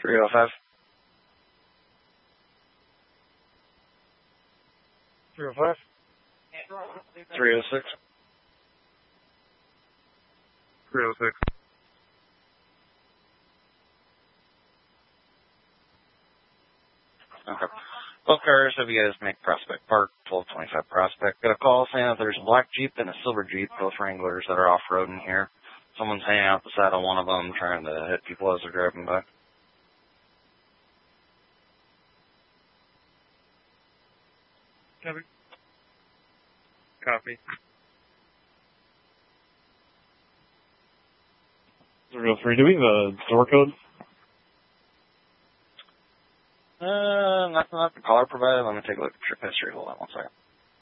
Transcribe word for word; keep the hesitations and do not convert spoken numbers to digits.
three oh five. three oh five. three oh six. three oh six. Okay. Both cars have you guys make Prospect Park, twelve twenty-five Prospect. Got a call saying that there's a black Jeep and a silver Jeep, both Wranglers that are off-roading here. Someone's hanging out the side of one of them trying to hit people as they're driving by. Copy. Copy. zero three, do we have a door code? Uh, nothing that the caller provided. Let me take a look at trip history. Hold on one second.